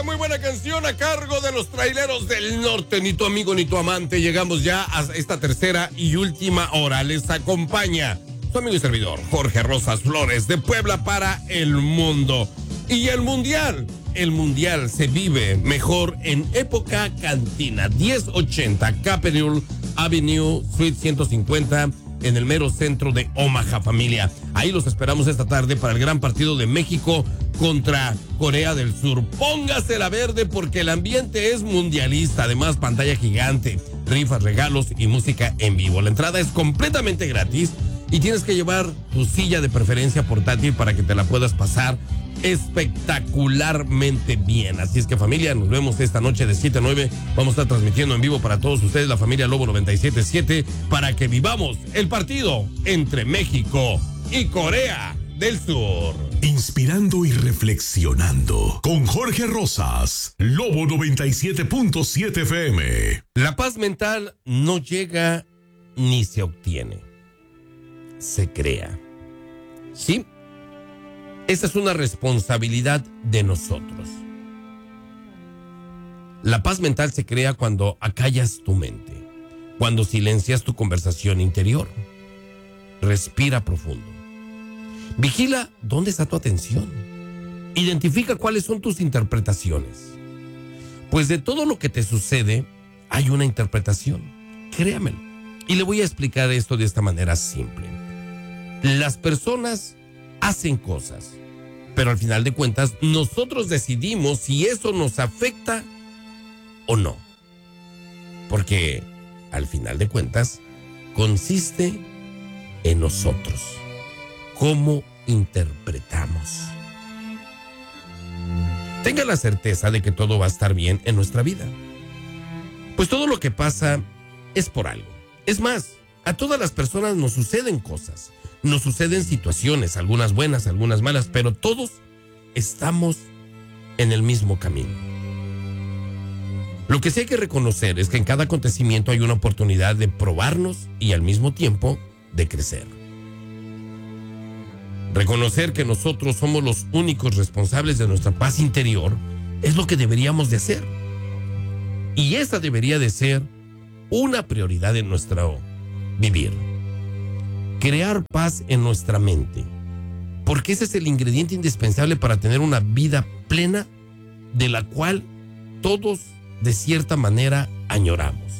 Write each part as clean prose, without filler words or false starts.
Muy buena canción a cargo de los Traileros del Norte. Ni tu amigo ni tu amante. Llegamos ya a esta tercera y última hora. Les acompaña su amigo y servidor Jorge Rosas Flores de Puebla para el mundo. Y el mundial se vive mejor en época cantina. 1080 Capitol Avenue, Suite 150, en el mero centro de Omaha, familia. Ahí los esperamos esta tarde para el gran partido de México contra Corea del Sur. Póngase la verde porque el ambiente es mundialista. Además, pantalla gigante, rifas, regalos y música en vivo. La entrada es completamente gratis y tienes que llevar tu silla de preferencia portátil para que te la puedas pasar espectacularmente bien. Así es que, familia, nos vemos esta noche de 7 a 9. Vamos a estar transmitiendo en vivo para todos ustedes, la familia Lobo 97.7, para que vivamos el partido entre México y Corea del Sur. Inspirando y reflexionando con Jorge Rosas, Lobo 97.7 FM. La paz mental no llega ni se obtiene, se crea. ¿Sí? Esa es una responsabilidad de nosotros. La paz mental se crea cuando acallas tu mente, cuando silencias tu conversación interior. Respira profundo. Vigila dónde está tu atención. Identifica cuáles son tus interpretaciones. Pues de todo lo que te sucede hay una interpretación. Créamelo. Y le voy a explicar esto de esta manera simple. Las personas hacen cosas, pero al final de cuentas nosotros decidimos si eso nos afecta o no. Porque al final de cuentas consiste en nosotros. ¿Cómo interpretamos? Tenga la certeza de que todo va a estar bien en nuestra vida. Pues todo lo que pasa es por algo. Es más, a todas las personas nos suceden cosas. Nos suceden situaciones, algunas buenas, algunas malas, pero todos estamos en el mismo camino. Lo que sí hay que reconocer es que en cada acontecimiento hay una oportunidad de probarnos y al mismo tiempo de crecer. Reconocer que nosotros somos los únicos responsables de nuestra paz interior es lo que deberíamos de hacer. Y esa debería de ser una prioridad en nuestro vivir. Crear paz en nuestra mente, porque ese es el ingrediente indispensable para tener una vida plena de la cual todos de cierta manera añoramos.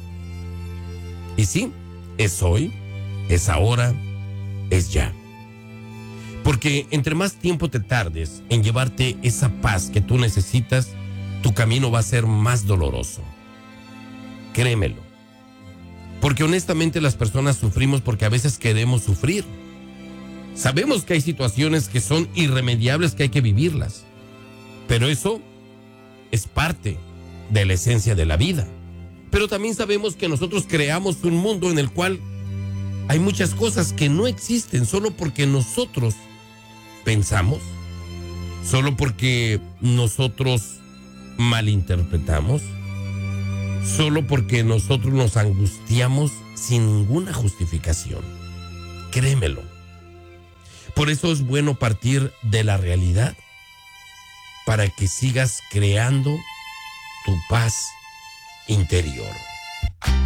Y sí, es hoy, es ahora, es ya. Porque entre más tiempo te tardes en llevarte esa paz que tú necesitas, tu camino va a ser más doloroso. Créemelo. Porque honestamente las personas sufrimos porque a veces queremos sufrir. Sabemos que hay situaciones que son irremediables, que hay que vivirlas. Pero eso es parte de la esencia de la vida. Pero también sabemos que nosotros creamos un mundo en el cual hay muchas cosas que no existen solo porque nosotros pensamos, solo porque nosotros malinterpretamos, solo porque nosotros nos angustiamos sin ninguna justificación. Créemelo. Por eso es bueno partir de la realidad para que sigas creando tu paz interior.